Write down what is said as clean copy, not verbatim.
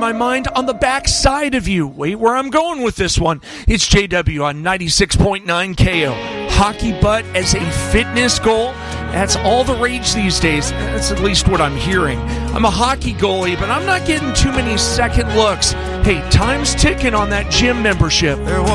my mind on the back side of you. Wait where I'm going with this one. It's JW on 96.9 KO. Hockey butt as a fitness goal. That's all the rage these days. That's at least what I'm hearing. I'm a hockey goalie, but I'm not getting too many second looks. Hey, time's ticking on that gym membership.